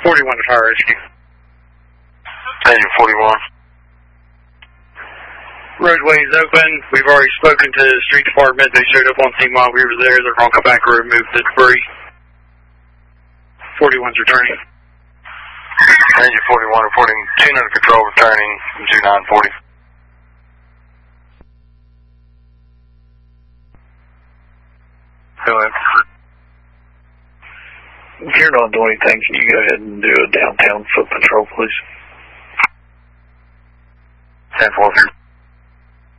41 to fire rescue. Engine 41. Roadway is open. We've already spoken to the street department. They showed up on scene while we were there. They're going to come back and remove the debris. 41's returning. Engine 41 reporting 10 under control, returning 2940. Go ahead. If you're not doing anything, can you go ahead and do a downtown foot patrol, please? 10-4.